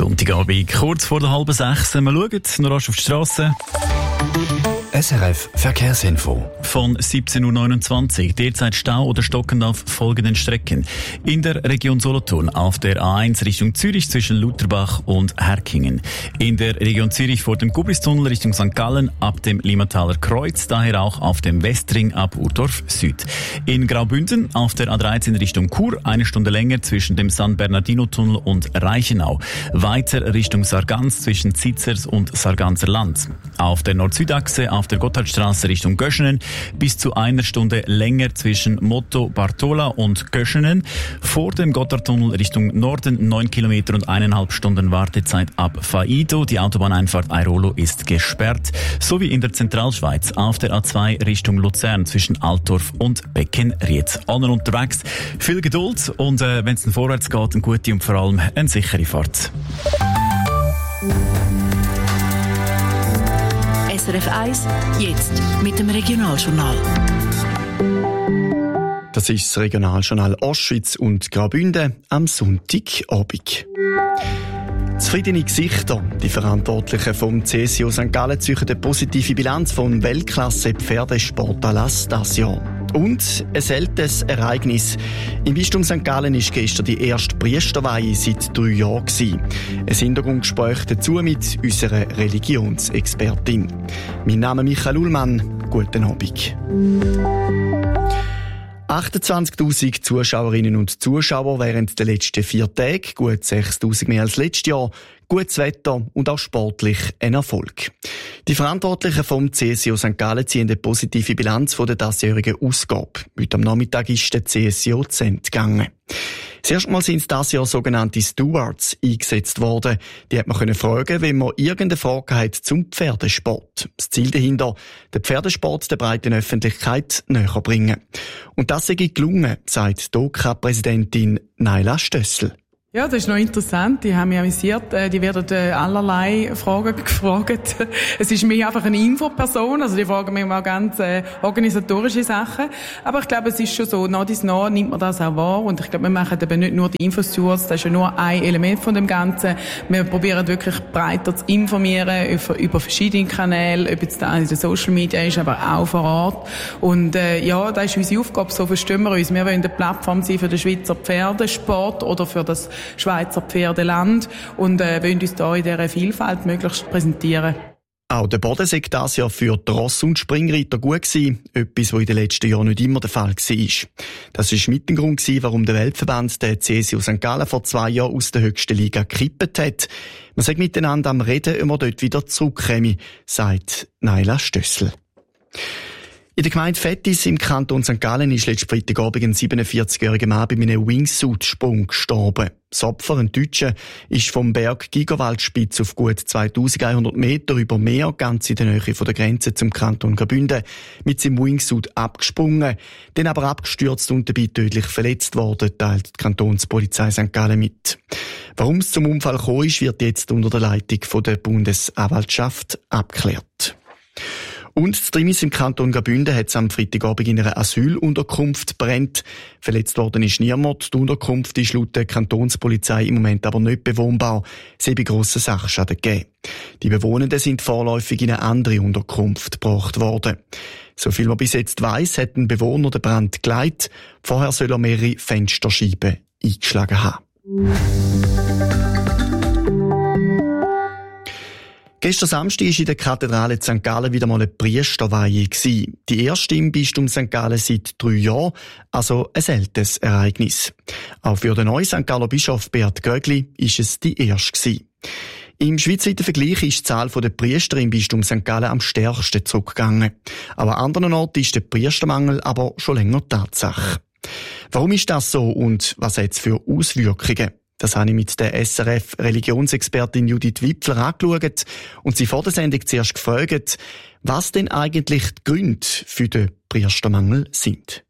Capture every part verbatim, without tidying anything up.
Sonntagabend, kurz vor der halben sechs. Wir schauen noch rasch auf die Strasse. S R F Verkehrsinfo. Von siebzehn Uhr neunundzwanzig. Derzeit Stau oder stockend auf folgenden Strecken. In der Region Solothurn auf der A eins Richtung Zürich zwischen Lutherbach und Herkingen. In der Region Zürich vor dem Gubristunnel Richtung Sankt Gallen ab dem Limmataler Kreuz, daher auch auf dem Westring ab Urdorf Süd. In Graubünden auf der A dreizehn Richtung Chur eine Stunde länger zwischen dem San Bernardino Tunnel und Reichenau. Weiter Richtung Sargans zwischen Zitzers und Sarganser Land. Auf der Nord-Süd-Achse auf der Gotthardstraße Richtung Göschenen bis zu einer Stunde länger zwischen Motto Bartola und Göschenen. Vor dem Gotthardtunnel Richtung Norden neun Kilometer und eineinhalb Stunden Wartezeit ab Faido. Die Autobahneinfahrt Airolo ist gesperrt. Sowie in der Zentralschweiz auf der A zwei Richtung Luzern zwischen Altdorf und Beckenried. Allen unterwegs viel Geduld und äh, wenn es dann vorwärts geht, eine gute und vor allem eine sichere Fahrt. S R F eins, jetzt mit dem Regionaljournal. Das ist das Regionaljournal Ostschweiz und Graubünden am Sonntagabend. Zufriedene Gesichter. Die Verantwortlichen vom C S I O Sankt Gallen ziehen eine positive Bilanz vom Weltklasse-Pferdesport-Anlass dieses Jahr. Und ein seltenes Ereignis. Im Bistum Sankt Gallen war gestern die erste Priesterweihe seit drei Jahren. Ein Hintergrundgespräch dazu mit unserer Religionsexpertin. Mein Name ist Michael Ullmann. Guten Abend. achtundzwanzigtausend Zuschauerinnen und Zuschauer während der letzten vier Tage, gut sechstausend mehr als letztes Jahr, gutes Wetter und auch sportlich ein Erfolg. Die Verantwortlichen vom C S I O Sankt Gallen ziehen eine positive Bilanz von der diesjährigen Ausgabe. Heute am Nachmittag ist der C S I O zu Ende gegangen. Das erste Mal sind dieses Jahr sogenannte Stewards eingesetzt worden. Die hat man können fragen, wenn man irgendeine Frage hat zum Pferdesport. Das Ziel dahinter, den Pferdesport der breiten Öffentlichkeit näher bringen. Und das sei gelungen, sagt die O K A-Präsidentin Naila Stössel. Ja, das ist noch interessant. Die haben mich amüsiert. Die werden allerlei Fragen gefragt. Es ist mehr einfach eine Infoperson. Also die fragen mich auch ganz äh, organisatorische Sachen. Aber ich glaube, es ist schon so, nach dies nach nimmt man das auch wahr. Und ich glaube, wir machen eben nicht nur die Infostewards. Das ist ja nur ein Element von dem Ganzen. Wir probieren wirklich breiter zu informieren über, über verschiedene Kanäle, ob jetzt da in den Social Media ist, aber auch vor Ort. Und äh, ja, das ist unsere Aufgabe. So verstehen wir uns. Wir wollen eine Plattform sein für den Schweizer Pferdesport oder für das Schweizer Pferdeland und äh, wollen uns da in dieser Vielfalt möglichst präsentieren. Auch der Bodensee dieses Jahr für die Ross- und Springreiter gut gewesen, etwas, was in den letzten Jahren nicht immer der Fall war. Das war mit dem Grund, warum der Weltverband der C S I O Sankt Gallen vor zwei Jahren aus der höchsten Liga gekippt hat. Man sagt miteinander am Reden, ob man dort wieder zurückkäme, sagt Naila Stössel. In der Gemeinde Vettis im Kanton Sankt Gallen ist letzten Freitagabend ein siebenundvierzigjähriger Mann bei einem Wingsuit-Sprung gestorben. Das Opfer, ein Deutscher, ist vom Berg Gigerwaldspitz auf gut zweitausendeinhundert Meter über Meer, ganz in der Nähe von der Grenze zum Kanton Graubünden, mit seinem Wingsuit abgesprungen, dann aber abgestürzt und dabei tödlich verletzt worden, teilt die Kantonspolizei Sankt Gallen mit. Warum es zum Unfall gekommen ist, wird jetzt unter der Leitung von der Bundesanwaltschaft abgeklärt. Und das Trimis im Kanton Graubünden hat es am Freitagabend in einer Asylunterkunft brennt. Verletzt worden ist niemand. Die Unterkunft ist laut der Kantonspolizei im Moment aber nicht bewohnbar. Es habe grossen Sachschaden gegeben. Die Bewohnenden sind vorläufig in eine andere Unterkunft gebracht worden. Soviel man bis jetzt weiss, hat ein Bewohner den Brand geleitet. Vorher soll er mehrere Fensterscheiben eingeschlagen haben. Gestern Samstag war in der Kathedrale Sankt Gallen wieder mal eine Priesterweihe. Die erste im Bistum Sankt Gallen seit drei Jahren, also ein seltenes Ereignis. Auch für den neuen Sankt Galler Bischof Beat Gögli ist es die erste. Im schweizweiten Vergleich ist die Zahl der Priester im Bistum Sankt Gallen am stärksten zurückgegangen. Aber an anderen Orten ist der Priestermangel aber schon länger Tatsache. Warum ist das so und was hat es für Auswirkungen? Das habe ich mit der S R F-Religionsexpertin Judith Wipfler angeschaut und sie vor der Sendung zuerst gefragt, was denn eigentlich die Gründe für den Priestermangel sind.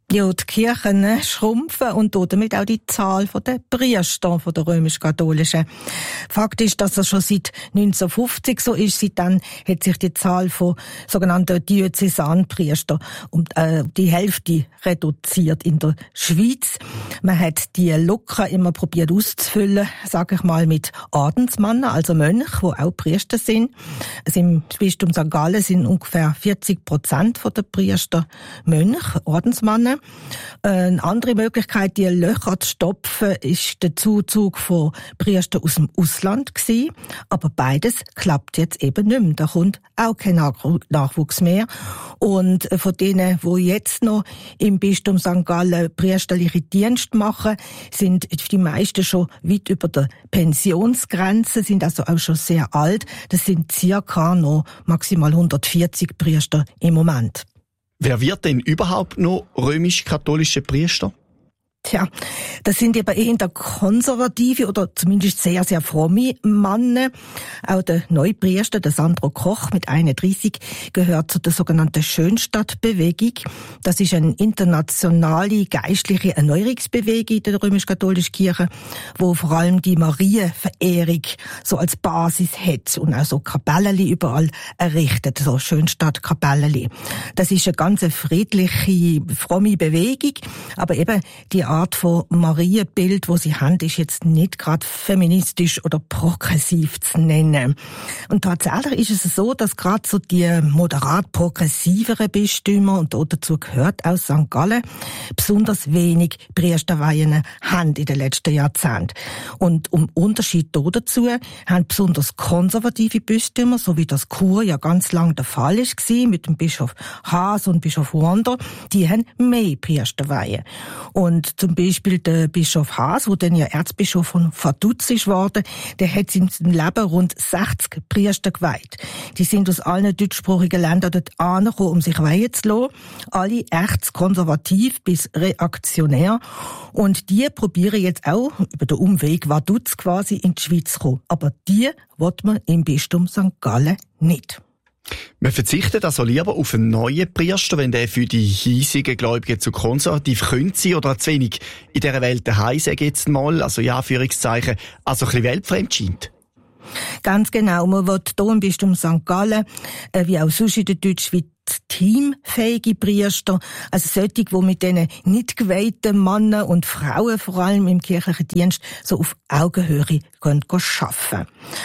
Ja, die Kirchen schrumpfen und damit auch die Zahl der Priester von der römisch-katholischen. Fakt ist, dass das schon seit neunzehnhundertfünfzig so ist. Seitdem hat sich die Zahl von sogenannten Diözesanpriester um äh, die Hälfte reduziert in der Schweiz. Man hat die Lücken immer probiert auszufüllen, sage ich mal, mit Adensmannen, also Mönchen, die auch Priester sind. Also im Bistum Sankt Gallen sind ungefähr vierzig Prozent der Priester Mönche, Adensmannen. Eine andere Möglichkeit, die Löcher zu stopfen, ist der Zuzug von Priestern aus dem Ausland gewesen. Aber beides klappt jetzt eben nicht mehr. Da kommt auch kein Nachwuchs mehr. Und von denen, die jetzt noch im Bistum Sankt Gallen priesterliche Dienste machen, sind die meisten schon weit über der Pensionsgrenze, sind also auch schon sehr alt. Das sind circa noch maximal hundertvierzig Priester im Moment. Wer wird denn überhaupt noch römisch-katholische Priester? Tja, das sind eben eher konservative oder zumindest sehr, sehr fromme Männer. Auch der neue Priester, der Sandro Koch mit einunddreissig, gehört zu der sogenannten Schönstadtbewegung. Das ist eine internationale geistliche Erneuerungsbewegung in der römisch-katholischen Kirche, wo vor allem die Marienverehrung so als Basis hat und auch so Kapellen überall errichtet, so Schönstadtkapellen. Das ist eine ganz friedliche, fromme Bewegung, aber eben die Art von Marienbild, wo sie haben, ist jetzt nicht gerade feministisch oder progressiv zu nennen. Und tatsächlich ist es so, dass gerade so die moderat progressiveren Bistümer, und dazu gehört auch Sankt Gallen, besonders wenig Priesterweihen haben in den letzten Jahrzehnten. Und um Unterschied dazu haben besonders konservative Bistümer, so wie das Chur ja ganz lange der Fall war, mit dem Bischof Haas und Bischof Wander, die haben mehr Priesterweihen. Und zum Beispiel der Bischof Haas, der dann ja Erzbischof von Vaduz ist worden, der hat in seinem Leben rund sechzig Priester geweiht. Die sind aus allen deutschsprachigen Ländern dort angekommen, um sich weihen zu lassen. Alle echt konservativ bis reaktionär. Und die probieren jetzt auch über den Umweg Vaduz quasi in die Schweiz zu kommen. Aber die will man im Bistum Sankt Gallen nicht. Man verzichtet also lieber auf einen neuen Priester, wenn der für die hiesigen Gläubigen zu konservativ könnte sein oder zu wenig in dieser Welt daheim, sage ich jetzt mal, also ja, Anführungszeichen, also ein bisschen weltfremd scheint. Ganz genau. Man will hier im Bistum Sankt Gallen, äh, wie auch sonst in der Deutschschweiz, teamfähige Priester, also solche, die mit diesen nicht geweihten Männern und Frauen, vor allem im kirchlichen Dienst, so auf Augenhöhe können arbeiten.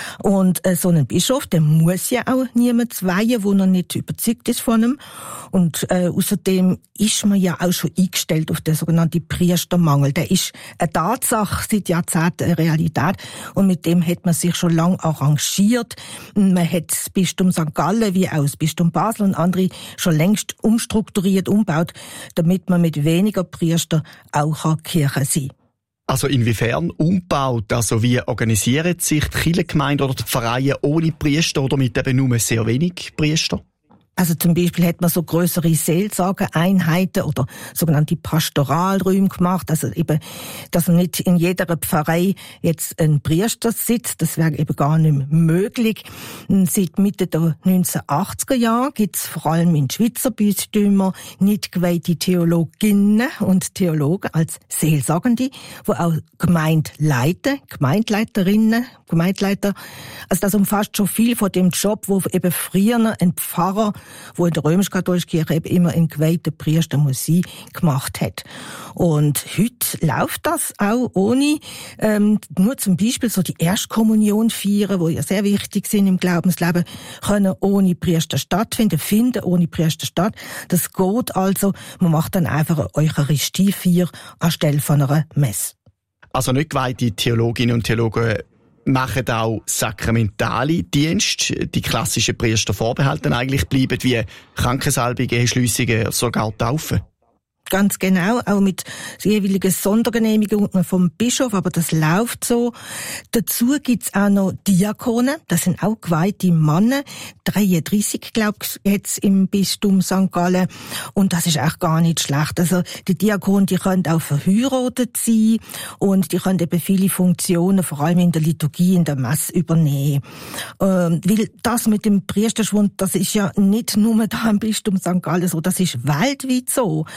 Und äh, so ein Bischof, der muss ja auch niemand weihen, wo er nicht überzeugt ist von ihm. Und äh, außerdem ist man ja auch schon eingestellt auf den sogenannten Priestermangel. Der ist eine Tatsache seit Jahrzehnten, eine Realität. Und mit dem hat man sich schon lange arrangiert. Man hat das Bistum Sankt Gallen wie auch das Bistum Basel und andere schon längst umstrukturiert, umgebaut, damit man mit weniger Priester auch Kirche sein kann. Also inwiefern umbaut? Also wie organisieren sich die Kirchengemeinden oder die Vereine ohne Priester oder mit eben nur sehr wenig Priester? Also zum Beispiel hat man so größere Seelsorgeeinheiten oder sogenannte Pastoralräume gemacht. Also eben, dass nicht in jeder Pfarrei jetzt ein Priester sitzt. Das wäre eben gar nicht mehr möglich. Seit Mitte der neunzehnhundertachtziger Jahre gibt es vor allem in Schweizer Bistümern nicht geweihte Theologinnen und Theologen als Seelsorgende, die auch Gemeinde leiten, Gemeindeleiterinnen, Gemeindeleiter. Also das umfasst schon viel von dem Job, wo eben früher ein Pfarrer, wo in der römisch-katholischen Kirche eben immer ein geweihter Priester muss sein, gemacht hat. Und heute läuft das auch ohne, ähm, nur zum Beispiel so die Erstkommunion feiern, wo ja sehr wichtig sind im Glaubensleben, können ohne Priester stattfinden, finden ohne Priester statt. Das geht also, man macht dann einfach eine Eucharistiefeier anstelle von einer Messe. Also nicht geweihte Theologinnen und Theologen machen auch sakramentale Dienste. Die klassischen Priester vorbehalten eigentlich bleiben wie Krankensalbungen, Schliessungen, sogar Taufen. Ganz genau, auch mit jeweiligen Sondergenehmigungen vom Bischof, aber das läuft so. Dazu gibt's auch noch Diakone, das sind auch geweihte Männer, dreiunddreissig, glaube ich, jetzt im Bistum Sankt Gallen. Und das ist auch gar nicht schlecht. Also die Diakone, die können auch verheiratet sein und die können eben viele Funktionen, vor allem in der Liturgie, in der Messe übernehmen. Ähm, weil das mit dem Priesterschwund, das ist ja nicht nur da im Bistum Sankt Gallen so, das ist weltweit so. Also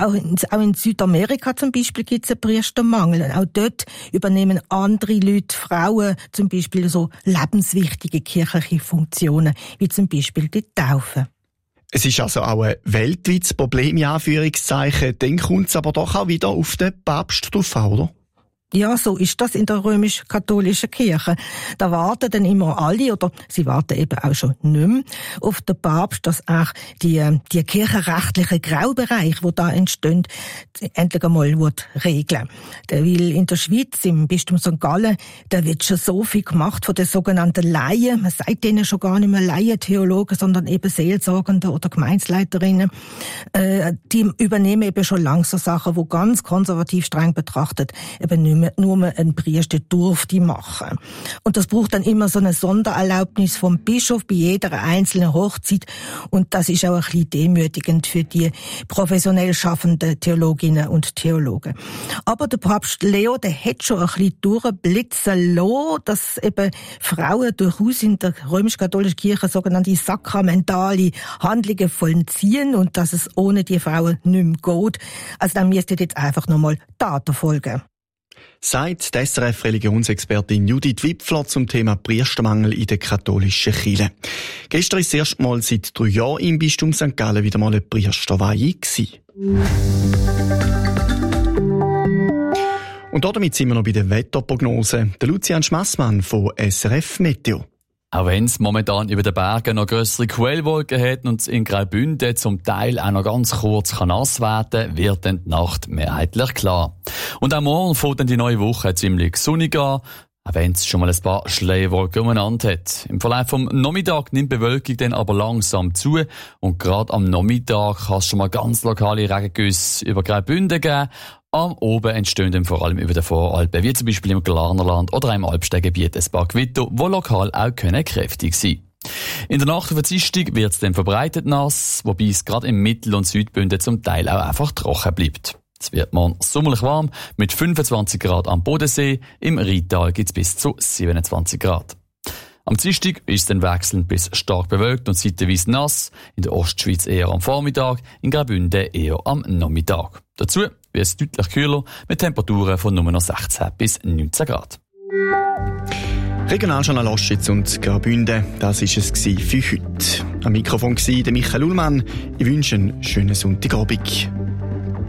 auch in, auch in Südamerika zum Beispiel gibt es einen Priestermangel. Auch dort übernehmen andere Leute, Frauen, zum Beispiel so lebenswichtige kirchliche Funktionen, wie zum Beispiel die Taufe. Es ist also auch ein weltweites Problem, in Anführungszeichen. Dann kommt es aber doch auch wieder auf den Papst drauf an, oder? Ja, so ist das in der römisch-katholischen Kirche. Da warten dann immer alle, oder sie warten eben auch schon nicht mehr, auf den Papst, dass auch die, die kirchenrechtlichen Graubereiche, die da entstehen, endlich einmal regeln. Weil in der Schweiz, im Bistum Sankt Gallen, da wird schon so viel gemacht von den sogenannten Laien. Man sagt denen schon gar nicht mehr Laientheologen, sondern eben Seelsorgende oder Gemeinsleiterinnen. Äh, die übernehmen eben schon langsam Sachen, die ganz konservativ streng betrachtet eben nicht mehr nur ein Priester durfte machen. Und das braucht dann immer so eine Sondererlaubnis vom Bischof bei jeder einzelnen Hochzeit. Und das ist auch ein bisschen demütigend für die professionell schaffenden Theologinnen und Theologen. Aber der Papst Leo, der hat schon ein bisschen durchblitzen lassen, dass eben Frauen durchaus in der römisch-katholischen Kirche sogenannte sakramentale Handlungen vollziehen und dass es ohne die Frauen nicht mehr geht. Also dann müsste jetzt einfach nochmal Taten folgen. Sagt die S R F-Religionsexpertin Judith Wipfler zum Thema Priestermangel in der katholischen Kirche. Gestern war das erste Mal seit drei Jahren im Bistum Sankt Gallen wieder mal eine Priesterweihe gewesen. Und damit sind wir noch bei der Wetterprognose. Der Lucian Schmassmann von S R F Meteo. Auch wenn es momentan über den Bergen noch grössere Quellwolken hat und es in Graubünden zum Teil auch noch ganz kurz kann nass werden, wird dann die Nacht mehrheitlich klar. Und auch morgen fängt dann die neue Woche ziemlich sonnig an, auch wenn es schon mal ein paar Schleierwolken umeinander hat. Im Verlauf vom Nachmittag nimmt die Bewölkung dann aber langsam zu und gerade am Nachmittag kann es schon mal ganz lokale Regengüsse über Graubünden geben. Am Oben entstehen dann vor allem über den Voralpen, wie zum Beispiel im Glarnerland oder im Alpsteingebiet ein paar Gewitter, die lokal auch können kräftig sein können. In der Nacht auf Dienstag wird es dann verbreitet nass, wobei es gerade im Mittel- und Südbünden zum Teil auch einfach trocken bleibt. Es wird morgen sommerlich warm, mit fünfundzwanzig Grad am Bodensee, im Rheintal gibt es bis zu siebenundzwanzig Grad. Am Dienstag ist es dann wechselnd bis stark bewölkt und zeitweise nass, in der Ostschweiz eher am Vormittag, in Graubünden eher am Nachmittag. Dazu wird es deutlich kühler mit Temperaturen von nur noch sechzehn bis neunzehn Grad. Regionaljournal Ostschweiz und Graubünden, das war es für heute. Am Mikrofon war der Michael Ullmann. Ich wünsche einen schönen Sonntagabend.